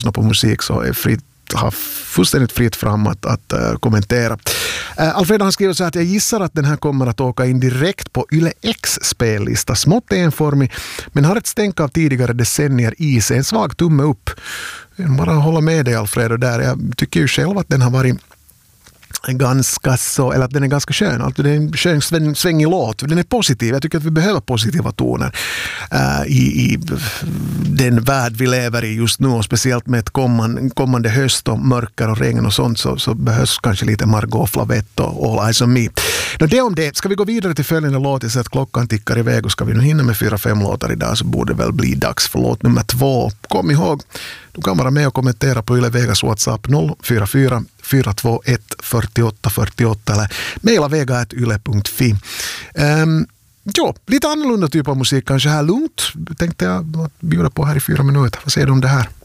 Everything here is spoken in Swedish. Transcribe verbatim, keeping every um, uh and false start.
på musik så är fritt har fullständigt fritt fram att, att uh, kommentera. Uh, Alfred har skrivit så att jag gissar att den här kommer att åka in direkt på Yle X spellista. Smått enformig, men har ett stänk av tidigare decennier i sig. En svag tumme upp. Jag bara hålla med dig, Alfredo, där. Jag tycker ju själv att den har varit ganska så, eller att den är ganska skön. Alltså det är en skön sväng, svängig låt. Den är positiv. Jag tycker att vi behöver positiva toner uh, i, i den värld vi lever i just nu. Och speciellt med ett kommande, kommande höst och mörker och regn och sånt så, så behövs kanske lite Margot Flavett och All Eyes on Me. Nå, det om det. Ska vi gå vidare till följande låt så att klockan tickar iväg och ska vi nu hinna med fyra, fem låtar idag så borde det väl bli dags för låt nummer två. Kom ihåg, du kan vara med och kommentera på Yle Vegas WhatsApp noll fyra fyra fyra två ett fyrtioåtta fyrtioåtta eller mejla vega at yle punkt fi. Um, ja, lite annorlunda typ av musik kanske här lugnt tänkte jag bjuda på här i fyra minuter. Vad säger du om det här?